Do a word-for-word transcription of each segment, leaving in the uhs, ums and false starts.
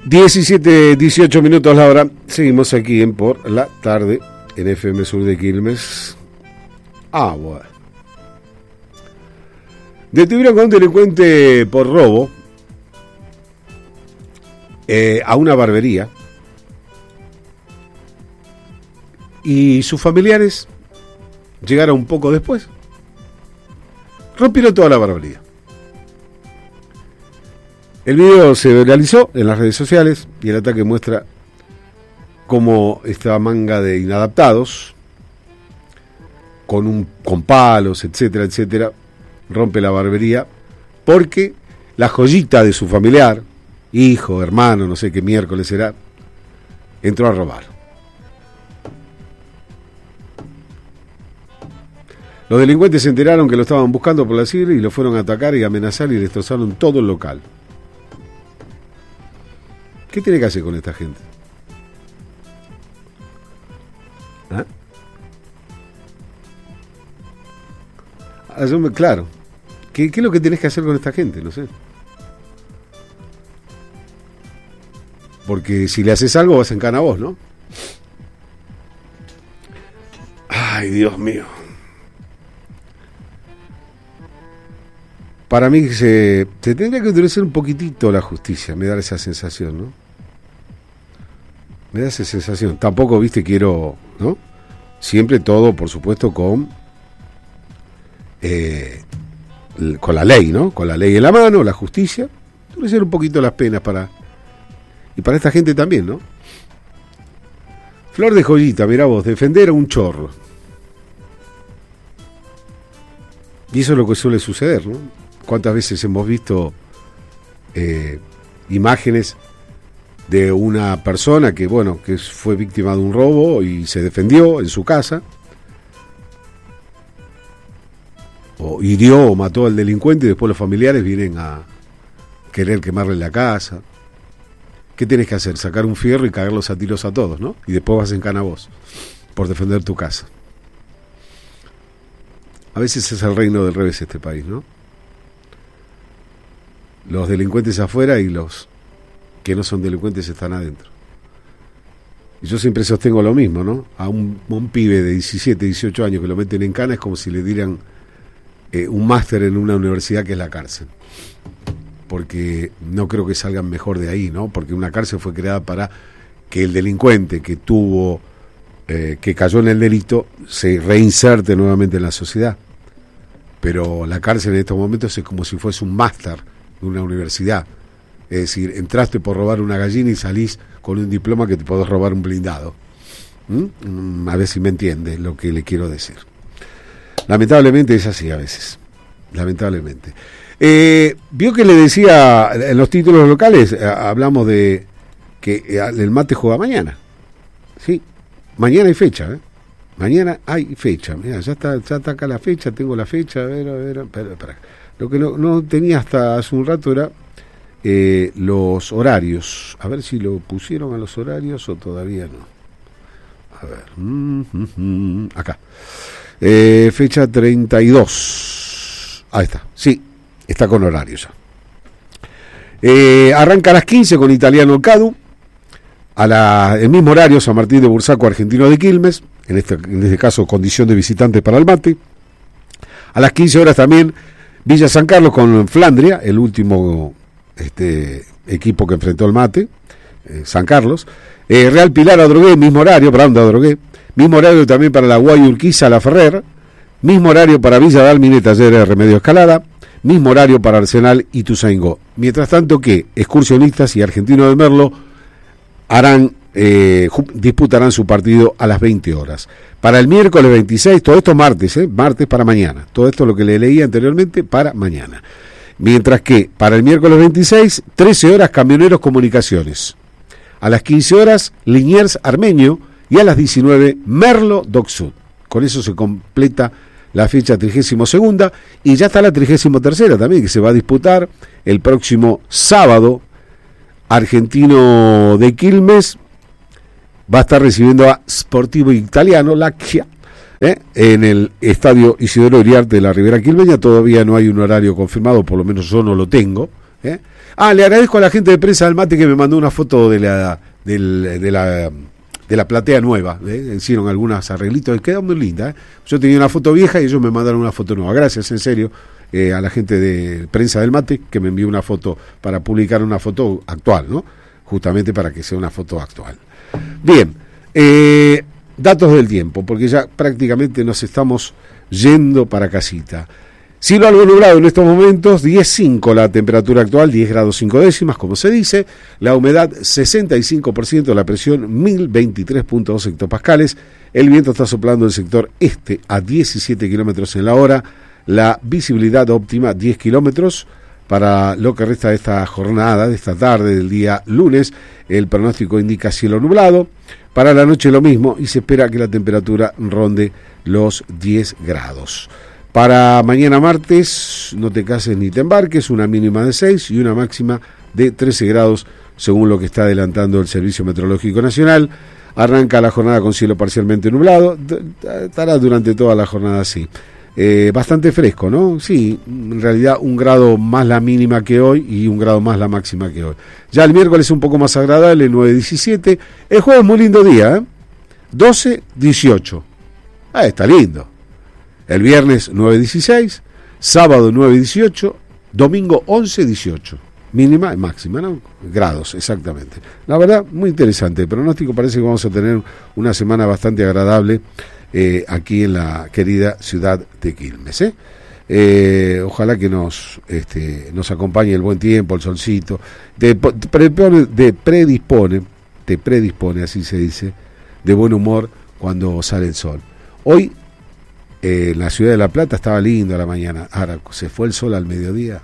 diecisiete, dieciocho minutos la hora. Seguimos aquí en Por la Tarde, en F M Sur de Quilmes. Ah, bueno. Detuvieron a un delincuente por robo eh, a una barbería. Y sus familiares llegaron un poco después. Rompieron toda la barbería. El video se viralizó en las redes sociales y el ataque muestra cómo esta manga de inadaptados, con, un, con palos, etcétera, etcétera, rompe la barbería porque la joyita de su familiar, hijo, hermano, no sé qué miércoles será, entró a robar. Los delincuentes se enteraron que lo estaban buscando por la sierra y lo fueron a atacar y amenazar y destrozaron todo el local. ¿Qué tiene que hacer con esta gente? ¿Ah? Ah, yo me, claro. ¿Qué, ¿Qué es lo que tenés que hacer con esta gente? No sé. Porque si le haces algo vas en cana a vos, ¿no? Ay, Dios mío. Para mí se, se tendría que endurecer un poquitito la justicia, me da esa sensación, ¿no? Me da esa sensación. Tampoco, viste, quiero, ¿no? Siempre todo, por supuesto, con eh, con la ley, ¿no? Con la ley en la mano, la justicia. Endurecer un poquito las penas para... Y para esta gente también, ¿no? Flor de joyita, mirá vos, defender a un chorro. Y eso es lo que suele suceder, ¿no? ¿Cuántas veces hemos visto eh, imágenes de una persona que, bueno, que fue víctima de un robo y se defendió en su casa, o hirió o mató al delincuente y después los familiares vienen a querer quemarle la casa? ¿Qué tenés que hacer? Sacar un fierro y caerlos a tiros a todos, ¿no? Y después vas en cana vos por defender tu casa. A veces es el reino del revés este país, ¿no? Los delincuentes afuera y los que no son delincuentes están adentro. Y yo siempre sostengo lo mismo, ¿no? A un, un pibe de diecisiete, dieciocho años que lo meten en cana es como si le dieran eh, un máster en una universidad que es la cárcel. Porque no creo que salgan mejor de ahí, ¿no? Porque una cárcel fue creada para que el delincuente que tuvo, eh, que cayó en el delito, se reinserte nuevamente en la sociedad. Pero la cárcel en estos momentos es como si fuese un máster de una universidad. Es decir, entraste por robar una gallina y salís con un diploma que te podés robar un blindado. ¿Mm? A ver si me entiende lo que le quiero decir. Lamentablemente es así a veces. Lamentablemente. Eh, vio que le decía en los títulos locales, eh, hablamos de que eh, el Mate juega mañana. Sí, mañana hay fecha, ¿eh? Mañana hay fecha. Mira, ya está, ya está acá la fecha, tengo la fecha, a ver, a ver, espera, espera. Lo que no, no tenía hasta hace un rato era eh, los horarios. A ver si lo pusieron a los horarios o todavía no. A ver. Mm, mm, mm, acá. Eh, fecha treinta y dos. Ahí está. Sí, está con horarios ya. Eh, arranca a las quince con Italiano Cadu. A la, el mismo horario, San Martín de Bursaco, Argentino de Quilmes. En este, en este caso, condición de visitante para el Mate. A las quince horas también Villa San Carlos con Flandria, el último este, equipo que enfrentó el Mate, eh, San Carlos. Eh, Real Pilar Adrogué, mismo horario, para Onda Adrogué. Mismo horario también para la Guay Urquiza, La Ferrer. Mismo horario para Villa Dálmine, Talleres Remedio Escalada. Mismo horario para Arsenal y Ituzaingó. Mientras tanto que Excursionistas y Argentino de Merlo harán, eh, disputarán su partido a las veinte horas. Para el miércoles veintiséis, todo esto martes, ¿eh? martes para mañana. Todo esto lo que le leí anteriormente para mañana. Mientras que para el miércoles veintiséis, trece horas Camioneros Comunicaciones. A las quince horas, Liniers Armenio. Y a las diecinueve, Merlo Doc Sud. Con eso se completa la fecha trigésima segunda. Y ya está la trigésima tercera también, que se va a disputar el próximo sábado. Argentino de Quilmes va a estar recibiendo a Sportivo Italiano, Lacchia, ¿eh? en el estadio Isidoro Iriarte de la Ribera Quilmeña. Todavía no hay un horario confirmado, por lo menos yo no lo tengo. ¿eh? Ah, le agradezco a la gente de Prensa del Mate que me mandó una foto de la del, de la de la platea nueva, ¿eh? Hicieron algunos arreglitos y quedó muy linda, ¿eh? Yo tenía una foto vieja y ellos me mandaron una foto nueva. Gracias, en serio, eh, a la gente de Prensa del Mate que me envió una foto para publicar una foto actual, ¿no? Justamente para que sea una foto actual. Bien, eh, datos del tiempo, porque ya prácticamente nos estamos yendo para casita. Cielo algo nublado en estos momentos, diez punto cinco la temperatura actual, diez grados cinco décimas, como se dice, la humedad sesenta y cinco por ciento, la presión mil veintitrés punto dos hectopascales, el viento está soplando del sector este a diecisiete kilómetros en la hora, la visibilidad óptima diez kilómetros. Para lo que resta de esta jornada, de esta tarde, del día lunes, el pronóstico indica cielo nublado. Para la noche lo mismo y se espera que la temperatura ronde los diez grados. Para mañana martes, no te cases ni te embarques, una mínima de seis y una máxima de trece grados, según lo que está adelantando el Servicio Meteorológico Nacional. Arranca la jornada con cielo parcialmente nublado, estará durante toda la jornada así. Eh, bastante fresco, ¿no? Sí, en realidad un grado más la mínima que hoy y un grado más la máxima que hoy. Ya el miércoles un poco más agradable, nueve diecisiete. El jueves muy lindo día, ¿eh? doce dieciocho. Ah, está lindo. El viernes nueve dieciséis, sábado nueve dieciocho, domingo once dieciocho. Mínima y máxima, ¿no? Grados, exactamente. La verdad, muy interesante. El pronóstico parece que vamos a tener una semana bastante agradable. Eh, aquí en la querida ciudad de Quilmes, ¿eh? Eh, ojalá que nos este, nos acompañe el buen tiempo, el solcito, te, te, predispone, te predispone, te predispone, así se dice, de buen humor cuando sale el sol. Hoy eh, en la ciudad de La Plata estaba lindo a la mañana, ahora se fue el sol al mediodía,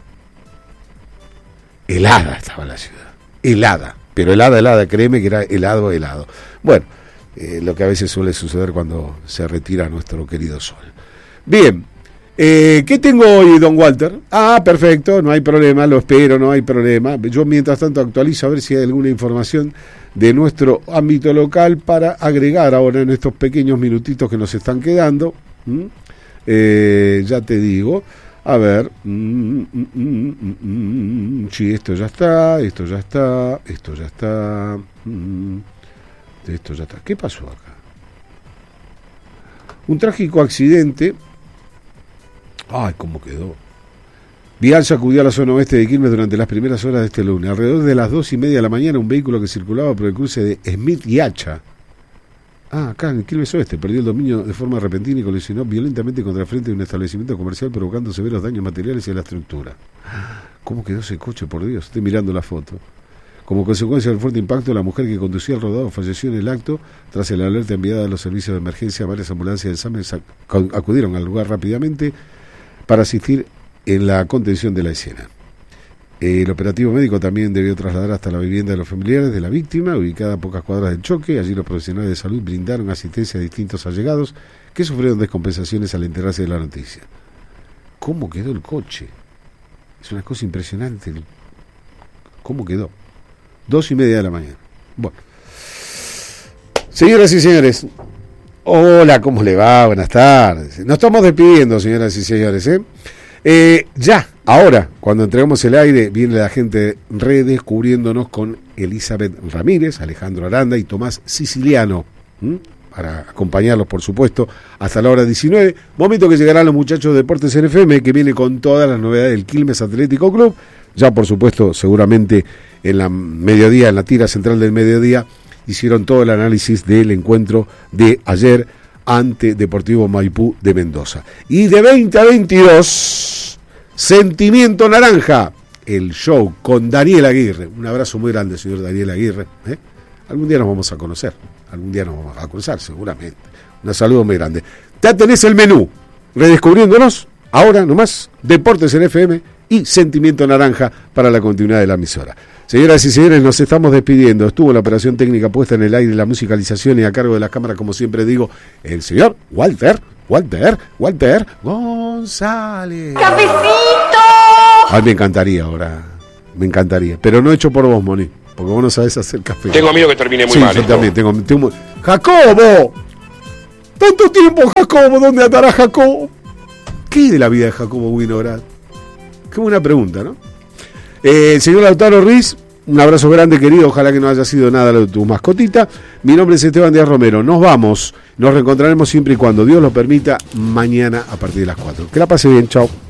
helada estaba la ciudad, helada, pero helada, helada, créeme que era helado, helado. Bueno, Eh, lo que a veces suele suceder cuando se retira nuestro querido sol. Bien, eh, ¿qué tengo hoy, don Walter? Ah, perfecto, no hay problema, lo espero, no hay problema. Yo mientras tanto actualizo a ver si hay alguna información de nuestro ámbito local para agregar ahora en estos pequeños minutitos que nos están quedando. ¿Mm? Eh, ya te digo, a ver, mm, mm, mm, mm, mm, sí, esto ya está, esto ya está, esto ya está... Mm, Esto ya está. ¿Qué pasó acá? Un trágico accidente. Ay, cómo quedó. Vial sacudió a la zona oeste de Quilmes durante las primeras horas de este lunes. Alrededor de las dos y media de la mañana, un vehículo que circulaba por el cruce de Smith y Hacha. Ah, acá en Quilmes Oeste, perdió el dominio de forma repentina y colisionó violentamente contra el frente de un establecimiento comercial, provocando severos daños materiales a la estructura. ¿Cómo quedó ese coche, por Dios? Estoy mirando la foto. Como consecuencia del fuerte impacto, la mujer que conducía el rodado falleció en el acto. Tras el alerta enviada a los servicios de emergencia, varias ambulancias del SAME acudieron al lugar rápidamente para asistir en la contención de la escena. El operativo médico también debió trasladar hasta la vivienda de los familiares de la víctima, ubicada a pocas cuadras del choque. Allí los profesionales de salud brindaron asistencia a distintos allegados que sufrieron descompensaciones al enterarse de la noticia. ¿Cómo quedó el coche? Es una cosa impresionante. ¿Cómo quedó? Dos y media de la mañana. Bueno. Señoras y señores, hola, ¿cómo le va? Buenas tardes. Nos estamos despidiendo, señoras y señores, ¿eh? Eh, ya, ahora, cuando entregamos el aire, viene la gente redescubriéndonos con Elizabeth Ramírez, Alejandro Aranda y Tomás Siciliano, ¿m? Para acompañarlos, por supuesto, hasta la hora diecinueve, momento que llegarán los muchachos de Deportes N F M, que viene con todas las novedades del Quilmes Atlético Club. Ya, por supuesto, seguramente en la mediodía, en la tira central del mediodía, hicieron todo el análisis del encuentro de ayer ante Deportivo Maipú de Mendoza. Y de veinte a veintidós, Sentimiento Naranja, el show con Daniel Aguirre. Un abrazo muy grande, señor Daniel Aguirre. ¿eh? Algún día nos vamos a conocer, algún día nos vamos a cruzar, seguramente. Un saludo muy grande. Ya tenés el menú, redescubriéndonos, ahora nomás, Deportes en F M y Sentimiento Naranja para la continuidad de la emisora. Señoras y señores, nos estamos despidiendo. Estuvo la operación técnica puesta en el aire, la musicalización y a cargo de la cámara, como siempre digo, el señor Walter, Walter, Walter González. ¡Cafecito! Ay, me encantaría ahora, me encantaría, pero no hecho por vos, Moni, porque vos no sabés hacer café. Tengo miedo que termine muy sí, mal. Yo esto. también tengo, tengo... ¡Jacobo! ¡Tanto tiempo, Jacobo! ¿Dónde andará Jacobo? ¿Qué de la vida de Jacobo Winograd? Qué buena pregunta, ¿no? Eh, señor Lautaro Ruiz, un abrazo grande, querido. Ojalá que no haya sido nada lo de tu mascotita. Mi nombre es Esteban Díaz Romero. Nos vamos. Nos reencontraremos siempre y cuando Dios lo permita mañana a partir de las cuatro. Que la pase bien. Chao.